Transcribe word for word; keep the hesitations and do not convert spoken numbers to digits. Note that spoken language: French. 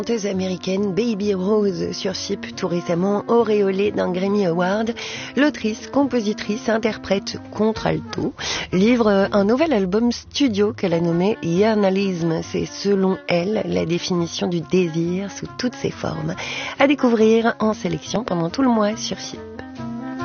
La chanteuse américaine Baby Rose sur Chip, tout récemment auréolée d'un Grammy Award, l'autrice, compositrice, interprète contralto, livre un nouvel album studio qu'elle a nommé Yearnalism. C'est selon elle la définition du désir sous toutes ses formes. À découvrir en sélection pendant tout le mois sur Chip.